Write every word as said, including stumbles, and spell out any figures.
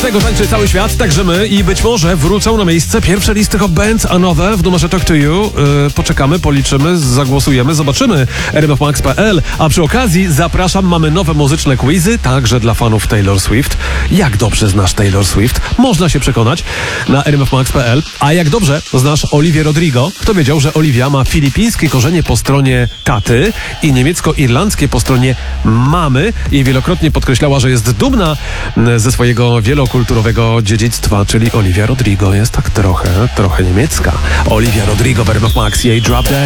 Tego tańczy cały świat, także my i być może wrócą na miejsce pierwsze listy Hot Bands, a nowe w numerze Talk to You. Yy, poczekamy, policzymy, zagłosujemy, zobaczymy. r m f max kropka p l. A przy okazji zapraszam, mamy nowe muzyczne quizy, także dla fanów Taylor Swift. Jak dobrze znasz Taylor Swift? Można się przekonać na r m f max kropka p l. A jak dobrze znasz Olivię Rodrigo? Kto wiedział, że Olivia ma filipińskie korzenie po stronie taty i niemiecko-irlandzkie po stronie mamy i wielokrotnie podkreślała, że jest dumna ze swojego wielokulturowego dziedzictwa, czyli Olivia Rodrigo jest tak trochę, trochę niemiecka. Olivia Rodrigo w R M F Max, jej Drop Dead.